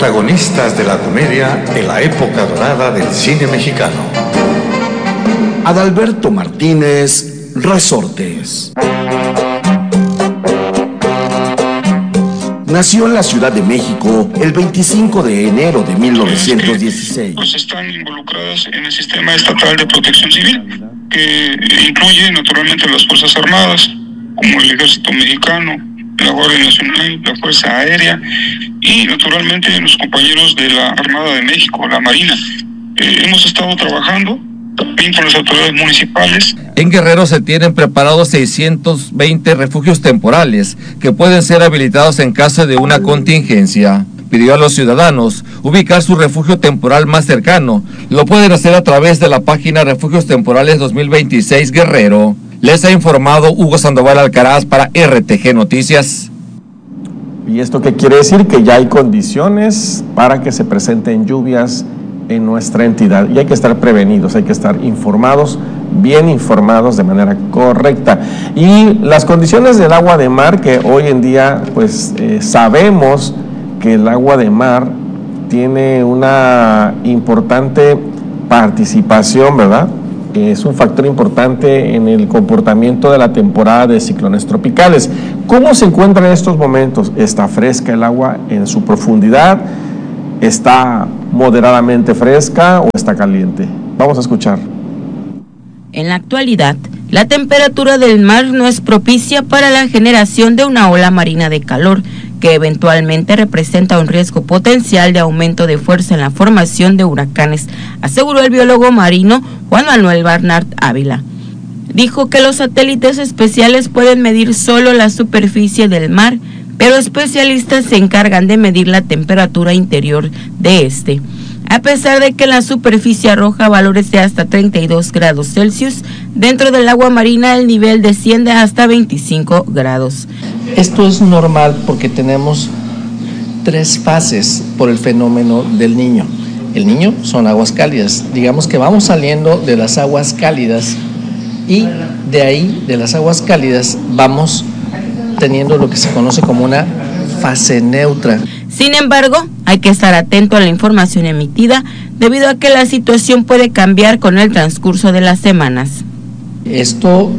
protagonistas de la comedia en la época dorada del cine mexicano. Adalberto Martínez Resortes. Nació en la Ciudad de México el 25 de enero de 1916. Pues están involucradas en el sistema estatal de protección civil, que incluye naturalmente las Fuerzas Armadas, como el Ejército Mexicano, la Guardia Nacional, la Fuerza Aérea y naturalmente los compañeros de la Armada de México, la Marina. Hemos estado trabajando también con las autoridades municipales. En Guerrero se tienen preparados 620 refugios temporales que pueden ser habilitados en caso de una contingencia. Pidió a los ciudadanos ubicar su refugio temporal más cercano. Lo pueden hacer a través de la página Refugios Temporales 2026 Guerrero. Les ha informado Hugo Sandoval Alcaraz para RTG Noticias. ¿Y esto qué quiere decir? Que ya hay condiciones para que se presenten lluvias en nuestra entidad y hay que estar prevenidos, hay que estar informados, bien informados de manera correcta. Y las condiciones del agua de mar, que hoy en día pues sabemos que el agua de mar tiene una importante participación, ¿verdad? Es un factor importante en el comportamiento de la temporada de ciclones tropicales. ¿Cómo se encuentra en estos momentos? ¿Está fresca el agua en su profundidad? ¿Está moderadamente fresca o está caliente? Vamos a escuchar. En la actualidad, la temperatura del mar no es propicia para la generación de una ola marina de calor, que eventualmente representa un riesgo potencial de aumento de fuerza en la formación de huracanes, aseguró el biólogo marino Juan Manuel Barnard Ávila. Dijo que los satélites especiales pueden medir solo la superficie del mar, pero especialistas se encargan de medir la temperatura interior de este. A pesar de que la superficie arroja valores de hasta 32 grados Celsius, dentro del agua marina el nivel desciende hasta 25 grados. Esto es normal porque tenemos 3 fases por el fenómeno del Niño. El Niño son aguas cálidas. Digamos que vamos saliendo de las aguas cálidas y de ahí, de las aguas cálidas, vamos teniendo lo que se conoce como una fase neutra. Sin embargo, hay que estar atento a la información emitida debido a que la situación puede cambiar con el transcurso de las semanas. Esto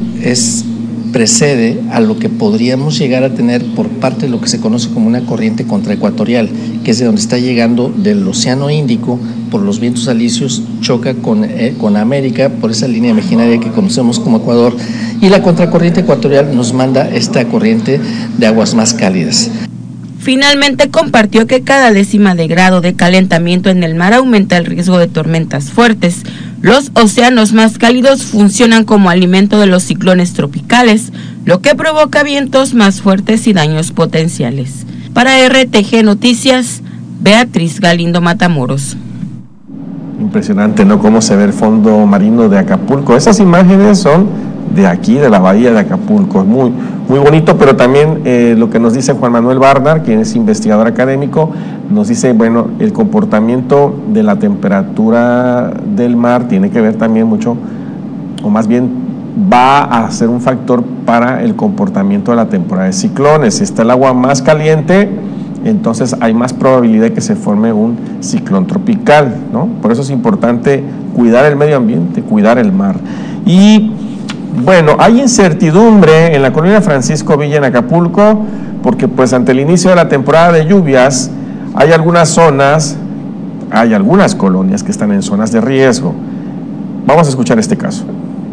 precede a lo que podríamos llegar a tener por parte de lo que se conoce como una corriente contraecuatorial, que es de donde está llegando del Océano Índico por los vientos alisios, choca con América por esa línea imaginaria que conocemos como Ecuador, y la contracorriente ecuatorial nos manda esta corriente de aguas más cálidas. Finalmente compartió que cada décima de grado de calentamiento en el mar aumenta el riesgo de tormentas fuertes. Los océanos más cálidos funcionan como alimento de los ciclones tropicales, lo que provoca vientos más fuertes y daños potenciales. Para RTG Noticias, Beatriz Galindo Matamoros. Impresionante, ¿no? Cómo se ve el fondo marino de Acapulco. Esas imágenes son de aquí, de la bahía de Acapulco. Muy, muy bonito, pero también lo que nos dice Juan Manuel Barnard, quien es investigador académico, nos dice, bueno, el comportamiento de la temperatura del mar tiene que ver también mucho, o más bien va a ser un factor para el comportamiento de la temporada de ciclones. Si está el agua más caliente, entonces hay más probabilidad de que se forme un ciclón tropical, ¿no? Por eso es importante cuidar el medio ambiente, cuidar el mar. Y bueno, hay incertidumbre en la colonia Francisco Villa en Acapulco, porque pues ante el inicio de la temporada de lluvias hay algunas colonias que están en zonas de riesgo. Vamos a escuchar este caso.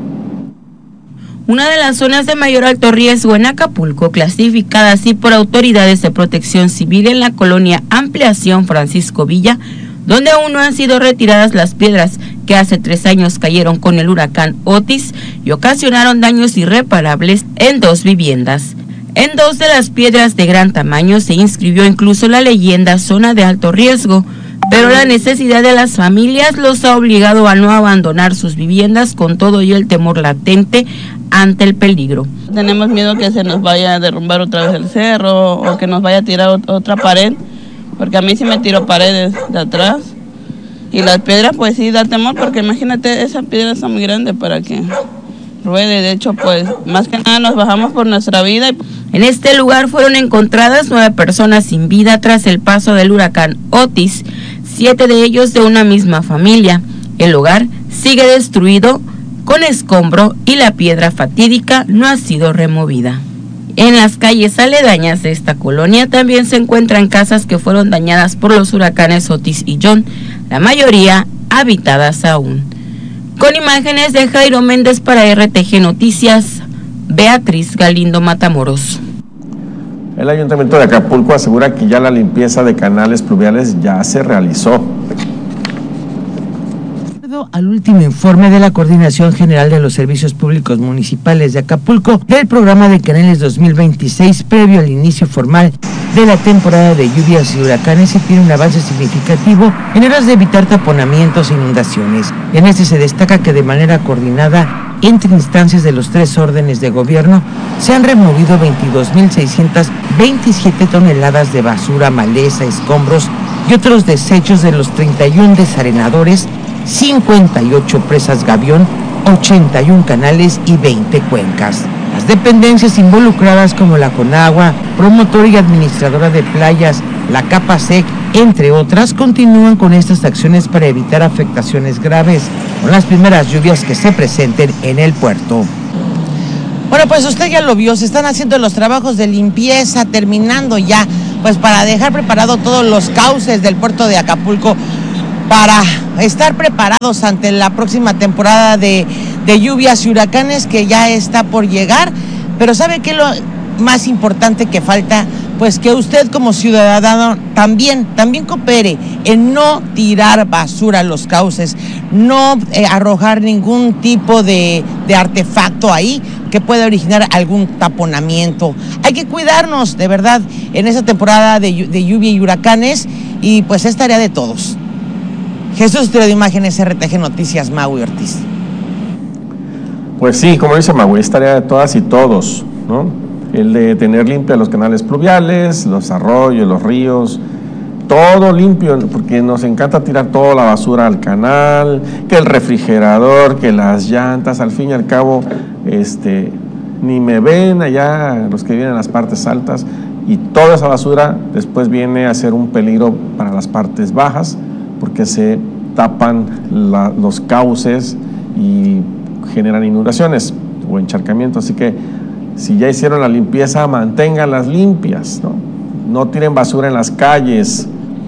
Una de las zonas de mayor alto riesgo en Acapulco, clasificada así por autoridades de protección civil en la colonia Ampliación Francisco Villa, donde aún no han sido retiradas las piedras que hace 3 años cayeron con el huracán Otis y ocasionaron daños irreparables en 2 viviendas. En 2 de las piedras de gran tamaño se inscribió incluso la leyenda zona de alto riesgo, pero la necesidad de las familias los ha obligado a no abandonar sus viviendas con todo y el temor latente ante el peligro. Tenemos miedo que se nos vaya a derrumbar otra vez el cerro o que nos vaya a tirar otra pared, porque a mí sí me tiró paredes de atrás y las piedras pues sí da temor, porque imagínate, esa piedra está muy grande para que ruede. De hecho pues más que nada nos bajamos por nuestra vida En este lugar fueron encontradas 9 personas sin vida tras el paso del huracán Otis, 7 de ellos de una misma familia. El lugar sigue destruido con escombro y la piedra fatídica no ha sido removida. En las calles aledañas de esta colonia también se encuentran casas que fueron dañadas por los huracanes Otis y John, la mayoría habitadas aún. Con imágenes de Jairo Méndez para RTG Noticias, Beatriz Galindo Matamoros. El Ayuntamiento de Acapulco asegura que ya la limpieza de canales pluviales ya se realizó. Al último informe de la Coordinación General de los Servicios Públicos Municipales de Acapulco del programa de canales 2026, previo al inicio formal de la temporada de lluvias y huracanes, se tiene un avance significativo en aras de evitar taponamientos e inundaciones. En este se destaca que de manera coordinada entre instancias de los 3 órdenes de gobierno se han removido 22.627 toneladas de basura, maleza, escombros y otros desechos de los 31 desarenadores, 58 presas gavión, 81 canales y 20 cuencas. Las dependencias involucradas como la Conagua, promotora y administradora de playas, la CAPASEC, entre otras, continúan con estas acciones para evitar afectaciones graves con las primeras lluvias que se presenten en el puerto. Bueno, pues usted ya lo vio, se están haciendo los trabajos de limpieza, terminando ya, pues para dejar preparado todos los cauces del puerto de Acapulco, para estar preparados ante la próxima temporada de lluvias y huracanes que ya está por llegar. Pero ¿sabe qué es lo más importante que falta? Pues que usted como ciudadano también coopere en no tirar basura a los cauces, no arrojar ningún tipo de artefacto ahí que pueda originar algún taponamiento. Hay que cuidarnos, de verdad, en esta temporada de lluvia y huracanes, y pues es tarea de todos. Jesús, Estudio de Imágenes, RTG Noticias, Maui Ortiz. Pues sí, como dice Maui, es tarea de todas y todos, ¿no? El de tener limpios los canales pluviales, los arroyos, los ríos, todo limpio, porque nos encanta tirar toda la basura al canal, que el refrigerador, que las llantas, al fin y al cabo, ni me ven allá los que viven en las partes altas, y toda esa basura después viene a ser un peligro para las partes bajas, porque se tapan los cauces y generan inundaciones o encharcamientos. Así que si ya hicieron la limpieza, manténganlas limpias, ¿no? No tiren basura en las calles,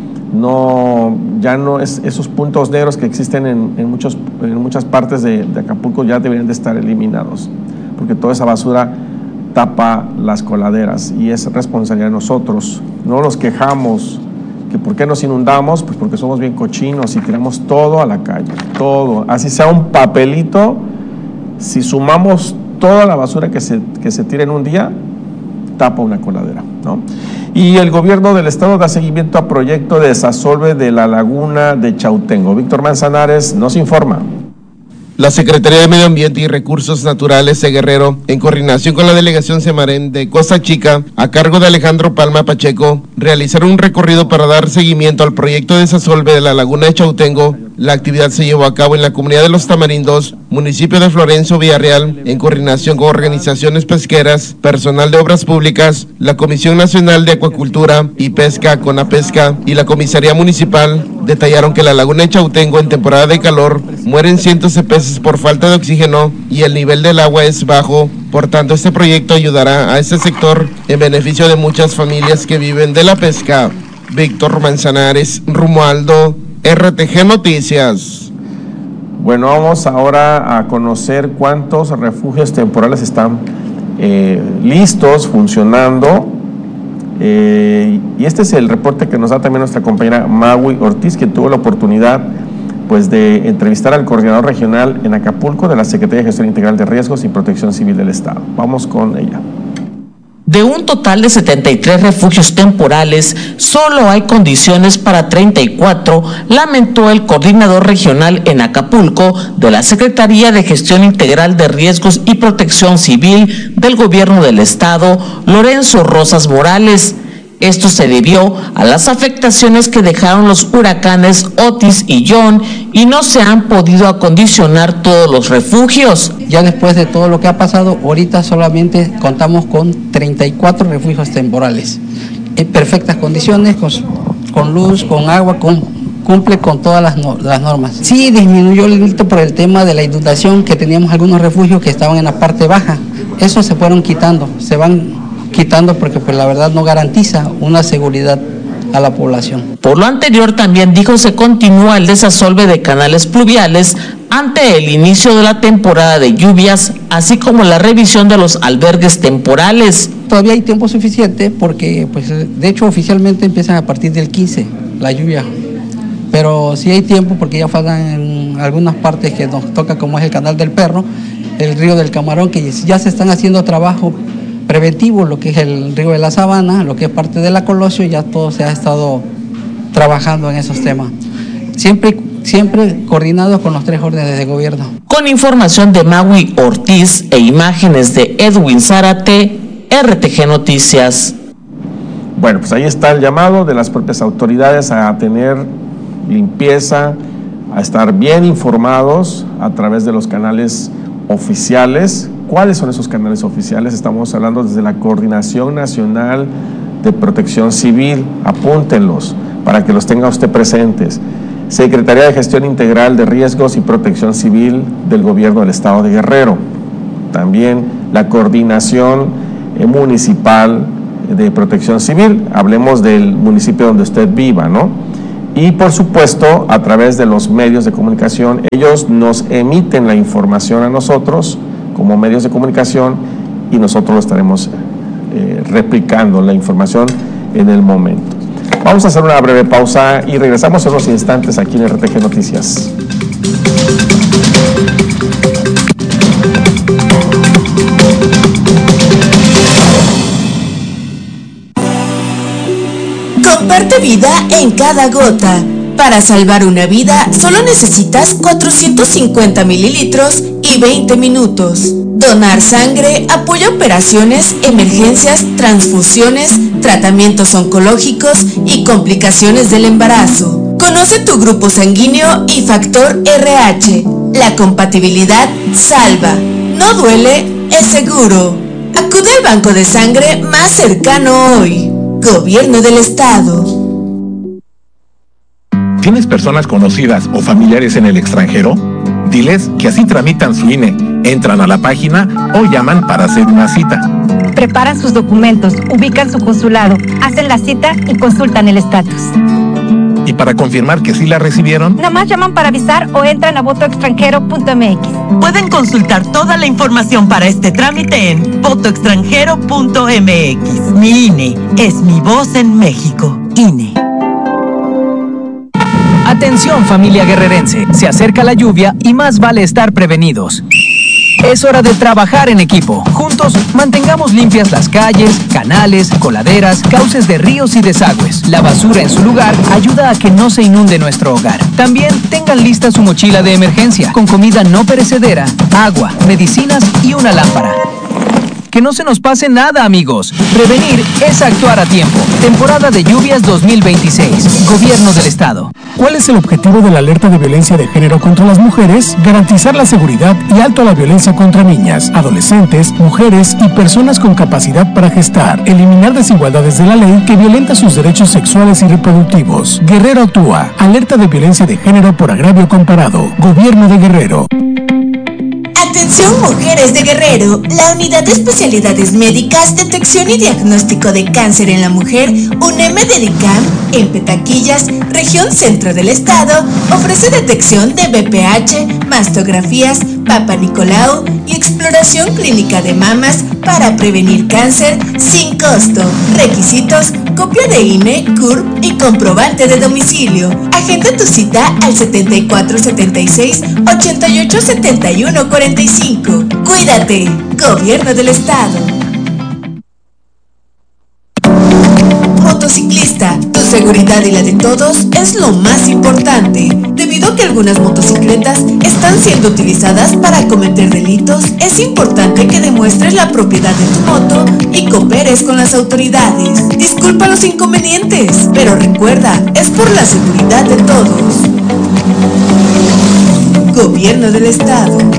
ya no esos puntos negros que existen en muchas partes de Acapulco ya deberían de estar eliminados, porque toda esa basura tapa las coladeras y es responsabilidad de nosotros. No nos quejamos que por qué nos inundamos, pues porque somos bien cochinos y tiramos todo a la calle, todo, así sea un papelito. Si sumamos toda la basura que se tira en un día, tapa una coladera, ¿no? Y el gobierno del estado da seguimiento a proyecto de desasolve de la laguna de Chautengo. Víctor Manzanares nos informa. La Secretaría de Medio Ambiente y Recursos Naturales de Guerrero, en coordinación con la Delegación Semarén de Costa Chica, a cargo de Alejandro Palma Pacheco, realizaron un recorrido para dar seguimiento al proyecto de desasolve de la laguna de Chautengo. La actividad se llevó a cabo en la comunidad de Los Tamarindos, municipio de Florencio Villarreal, en coordinación con organizaciones pesqueras, personal de obras públicas, la Comisión Nacional de Acuacultura y Pesca, CONAPESCA, y la Comisaría Municipal. Detallaron que la laguna de Chautengo en temporada de calor mueren cientos de peces por falta de oxígeno y el nivel del agua es bajo. Por tanto, este proyecto ayudará a este sector en beneficio de muchas familias que viven de la pesca. Víctor Manzanares, Romualdo, RTG Noticias. Bueno, vamos ahora a conocer cuántos refugios temporales están listos, funcionando. Y este es el reporte que nos da también nuestra compañera Maui Ortiz, que tuvo la oportunidad pues de entrevistar al coordinador regional en Acapulco de la Secretaría de Gestión Integral de Riesgos y Protección Civil del Estado. Vamos con ella. De un total de 73 refugios temporales, solo hay condiciones para 34, lamentó el coordinador regional en Acapulco de la Secretaría de Gestión Integral de Riesgos y Protección Civil del Gobierno del Estado, Lorenzo Rosas Morales. Esto se debió a las afectaciones que dejaron los huracanes Otis y John y no se han podido acondicionar todos los refugios. Ya después de todo lo que ha pasado, ahorita solamente contamos con 34 refugios temporales en perfectas condiciones, con luz, con agua, cumple con todas las normas. Sí, disminuyó el delito por el tema de la inundación, que teníamos algunos refugios que estaban en la parte baja. Eso se fueron quitando, se van quitando porque pues la verdad no garantiza una seguridad a la población. Por lo anterior, también dijo, se continúa el desasolve de canales pluviales ante el inicio de la temporada de lluvias, así como la revisión de los albergues temporales. Todavía hay tiempo suficiente porque, pues, de hecho, oficialmente empiezan a partir del 15, la lluvia. Pero sí hay tiempo porque ya faltan en algunas partes que nos toca, como es el Canal del Perro, el Río del Camarón, que ya se están haciendo trabajo preventivo, lo que es el Río de la Sabana, lo que es parte de la Colosio, ya todo se ha estado trabajando en esos temas. Siempre coordinados con los 3 órdenes de gobierno. Con información de Maui Ortiz e imágenes de Edwin Zárate, RTG Noticias. Bueno, pues ahí está el llamado de las propias autoridades a tener limpieza, a estar bien informados a través de los canales oficiales. ¿Cuáles son esos canales oficiales? Estamos hablando desde la Coordinación Nacional de Protección Civil, apúntenlos para que los tenga usted presentes. Secretaría de Gestión Integral de Riesgos y Protección Civil del Gobierno del Estado de Guerrero. También la Coordinación Municipal de Protección Civil, hablemos del municipio donde usted viva, ¿no? Y por supuesto, a través de los medios de comunicación, ellos nos emiten la información a nosotros como medios de comunicación y nosotros lo estaremos replicando la información en el momento. Vamos a hacer una breve pausa y regresamos en unos instantes aquí en RTG Noticias. Comparte vida en cada gota. Para salvar una vida, solo necesitas 450 mililitros y 20 minutos. Donar sangre apoya operaciones, emergencias, transfusiones, tratamientos oncológicos y complicaciones del embarazo. Conoce tu grupo sanguíneo y factor RH. La compatibilidad salva. No duele, es seguro. Acude al banco de sangre más cercano hoy. Gobierno del Estado. ¿Tienes personas conocidas o familiares en el extranjero? Diles que así tramitan su INE, entran a la página o llaman para hacer una cita. Preparan sus documentos, ubican su consulado, hacen la cita y consultan el estatus. Y para confirmar que sí la recibieron, nada más llaman para avisar o entran a votoextranjero.mx. Pueden consultar toda la información para este trámite en votoextranjero.mx. Mi INE es mi voz en México. INE. Atención, familia guerrerense, se acerca la lluvia y más vale estar prevenidos. Es hora de trabajar en equipo. Juntos, mantengamos limpias las calles, canales, coladeras, cauces de ríos y desagües. La basura en su lugar ayuda a que no se inunde nuestro hogar. También tengan lista su mochila de emergencia, con comida no perecedera, agua, medicinas y una lámpara. Que no se nos pase nada, amigos. Prevenir es actuar a tiempo. Temporada de lluvias 2026. Gobierno del Estado. ¿Cuál es el objetivo de la alerta de violencia de género contra las mujeres? Garantizar la seguridad y alto a la violencia contra niñas, adolescentes, mujeres y personas con capacidad para gestar. Eliminar desigualdades de la ley que violenta sus derechos sexuales y reproductivos. Guerrero actúa. Alerta de violencia de género por agravio comparado. Gobierno de Guerrero. Atención mujeres de Guerrero, la Unidad de Especialidades Médicas, Detección y Diagnóstico de Cáncer en la Mujer, UNEM Dedicam, en Petaquillas, región centro del estado, ofrece detección de BPH, mastografías, Papa Nicolau y exploración clínica de mamas para prevenir cáncer sin costo. Requisitos: copia de INE, CURP y comprobante de domicilio. Agenda tu cita al 7476-887145. Cuídate, Gobierno del Estado. Motociclista, tu seguridad y la de todos es lo más importante. Debido Debido a que algunas motocicletas están siendo utilizadas para cometer delitos, es importante que demuestres la propiedad de tu moto y cooperes con las autoridades. Disculpa los inconvenientes, pero recuerda, es por la seguridad de todos. Gobierno del Estado.